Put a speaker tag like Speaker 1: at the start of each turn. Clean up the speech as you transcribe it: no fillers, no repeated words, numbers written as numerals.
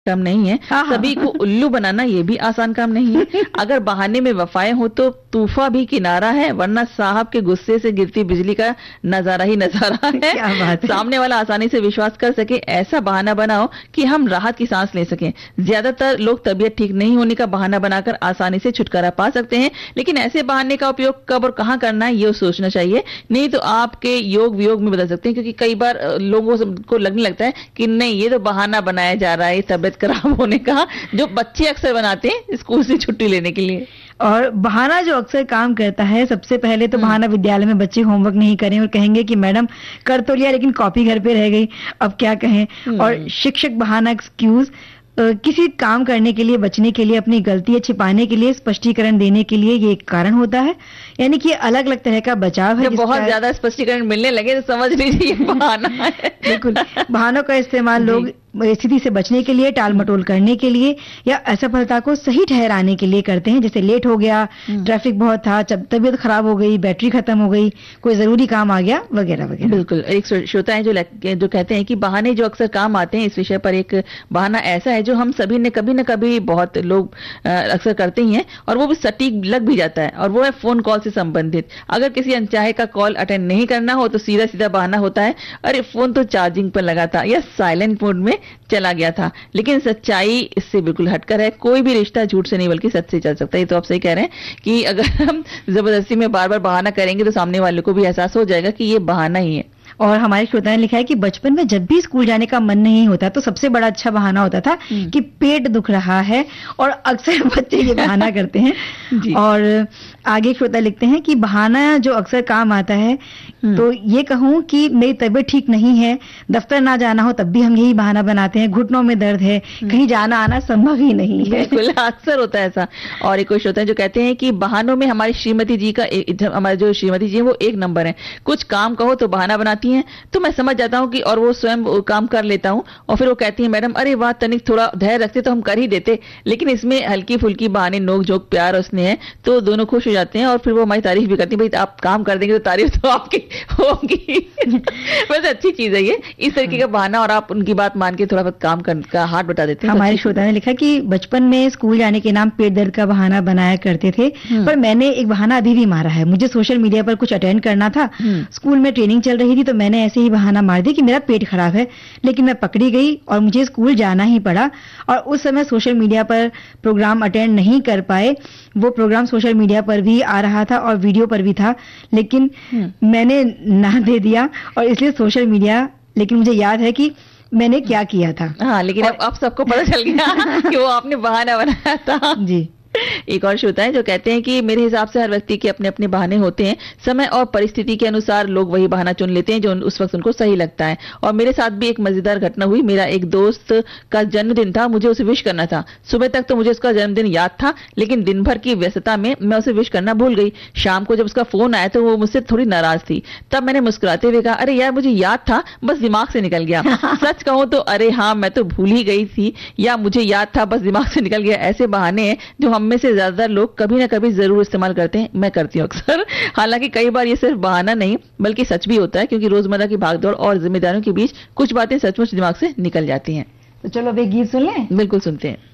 Speaker 1: काम नहीं है।
Speaker 2: हाँ, हाँ।
Speaker 1: सभी को उल्लू बनाना ये भी आसान काम नहीं है। अगर बहाने में वफाएं हो तो तूफा भी किनारा है, वरना साहब के गुस्से से गिरती बिजली का नजारा ही नजारा है।
Speaker 2: क्या बात है।
Speaker 1: सामने वाला आसानी से विश्वास कर सके ऐसा बहाना बनाओ कि हम राहत की सांस ले सकें। ज्यादातर लोग तबीयत ठीक नहीं होने का बहाना बनाकर आसानी से छुटकारा पा सकते हैं, लेकिन ऐसे बहाने का उपयोग कब और कहां करना है ये सोचना चाहिए, नहीं तो आपके योग वियोग में बदल सकते हैं। क्योंकि कई बार लोगों को लगने लगता है कि नहीं ये तो बहाना बनाया जा रहा है तबीयत खराब होने का, जो बच्चे अक्सर बनाते हैं स्कूल से छुट्टी लेने के लिए।
Speaker 2: और बहाना जो अक्सर काम करता है, सबसे पहले तो बहाना विद्यालय में बच्चे होमवर्क नहीं करें और कहेंगे कि मैडम कर तो लिया लेकिन कॉपी घर पे रह गई, अब क्या कहें। और शिक्षक बहाना एक्सक्यूज किसी काम करने के लिए, बचने के लिए, अपनी गलतियां छिपाने के लिए, स्पष्टीकरण देने के लिए ये एक कारण होता है। यानी कि अलग अलग तरह का बचाव है।
Speaker 1: जब बहुत ज्यादा स्पष्टीकरण मिलने लगे तो समझ लीजिए ये बहाना है।
Speaker 2: बिल्कुल, बहानों का इस्तेमाल लोग स्थिति से बचने के लिए, टाल मटोल करने के लिए या असफलता को सही ठहराने के लिए करते हैं। जैसे लेट हो गया, ट्रैफिक बहुत था, तबीयत खराब हो गई, बैटरी खत्म हो गई, कोई जरूरी काम आ गया, वगैरह वगैरह।
Speaker 1: बिल्कुल, एक श्रोता है जो कहते हैं कि बहाने जो अक्सर काम आते हैं, इस विषय पर एक बहाना ऐसा है जो हम सभी ने कभी न कभी, बहुत लोग अक्सर करते ही हैं और वो भी सटीक लग भी जाता है, और वो है फोन कॉल से संबंधित। अगर किसी अनचाहे का कॉल अटेंड नहीं करना हो तो सीधा सीधा बहाना होता है, अरे फोन तो चार्जिंग पर लगा था या साइलेंट मोड में चला गया था। लेकिन सच्चाई इससे बिल्कुल हटकर है। कोई भी रिश्ता झूठ से नहीं बल्कि सच से चल सकता है। ये तो आप सही कह रहे हैं कि अगर हम जबरदस्ती में बार बार बहाना करेंगे तो सामने वाले को भी एहसास हो जाएगा कि ये बहाना ही है।
Speaker 2: और हमारे श्रोता ने लिखा है कि बचपन में जब भी स्कूल जाने का मन नहीं होता तो सबसे बड़ा अच्छा बहाना होता था कि पेट दुख रहा है, और अक्सर बच्चे ये बहाना करते हैं। और आगे श्रोता लिखते हैं कि बहाना जो अक्सर काम आता है, तो ये कहूं कि मेरी तबीयत ठीक नहीं है, दफ्तर ना जाना हो तब भी हम यही बहाना बनाते हैं, घुटनों में दर्द है, कहीं जाना आना संभव ही नहीं है।
Speaker 1: बिल्कुल, अक्सर होता है ऐसा। और एक श्रोता है जो कहते हैं कि बहानों में हमारी श्रीमती जी का, हमारे जो श्रीमती जी है वो एक नंबर है। कुछ काम कहो तो बहाना बनाती हैं तो मैं समझ जाता हूं कि, और वो स्वयं काम कर लेता हूं, और फिर वो कहती है मैडम अरे वाह तनिक थोड़ा धैर्य रखते तो हम कर ही देते। लेकिन इसमें हल्की फुल्की बहाने, नोक झोंक, प्यार और स्नेह, तो दोनों खुश हो जाते हैं और फिर वो हमारी तारीफ भी करती है। भाई आप काम कर देंगे तो तारीफ तो आपकी होगी। वैसे अच्छी चीज है ये, इस तरीके का बहाना, और आप उनकी बात मान के थोड़ा बहुत काम का हाथ बता देते हैं।
Speaker 2: हमारे श्रोता ने लिखा कि बचपन में स्कूल जाने के नाम पेट दर्द का बहाना बनाया करते थे, पर मैंने एक बहाना अभी भी मारा है। मुझे सोशल मीडिया पर कुछ अटेंड करना था, स्कूल में ट्रेनिंग चल रही थी, तो मैंने ऐसे ही बहाना मार दिया कि मेरा पेट खराब है, लेकिन मैं पकड़ी गई और मुझे स्कूल जाना ही पड़ा। और उस समय सोशल मीडिया पर प्रोग्राम अटेंड नहीं कर पाए। वो प्रोग्राम सोशल मीडिया पर भी आ रहा था और वीडियो पर भी था, लेकिन मैंने ना दे दिया, और इसलिए सोशल मीडिया, लेकिन मुझे याद है कि मैंने क्या किया था।
Speaker 1: हाँ, लेकिन अब सबको पता चल गया कि वो आपने बहाना बनाया था।
Speaker 2: जी।
Speaker 1: एक और श्रोता है जो कहते हैं कि मेरे हिसाब से हर व्यक्ति के अपने अपने बहाने होते हैं। समय और परिस्थिति के अनुसार लोग वही बहाना चुन लेते हैं जो उस वक्त उनको सही लगता है। और मेरे साथ भी एक मजेदार घटना हुई। मेरा एक दोस्त का जन्मदिन था, मुझे उसे विश करना था। सुबह तक तो मुझे उसका जन्मदिन याद था, लेकिन दिन भर की व्यस्तता में मैं उसे विश करना भूल गई। शाम को जब उसका फोन आया तो वो मुझसे थोड़ी नाराज थी। तब मैंने मुस्कुराते हुए कहा, अरे यार मुझे याद था, बस दिमाग से निकल गया। सच कहूं तो अरे हाँ मैं तो भूल ही गई थी, या मुझे याद था बस दिमाग से निकल गया। ऐसे बहाने हैं जो हम में से ज्यादातर लोग कभी ना कभी जरूर इस्तेमाल करते हैं। मैं करती हूँ अक्सर। हालांकि कई बार ये सिर्फ बहाना नहीं बल्कि सच भी होता है, क्योंकि रोजमर्रा की भागदौड़ और जिम्मेदारियों के बीच कुछ बातें सचमुच दिमाग से निकल जाती हैं।
Speaker 2: तो चलो अब एक गीत सुन लें।
Speaker 1: बिल्कुल सुनते हैं।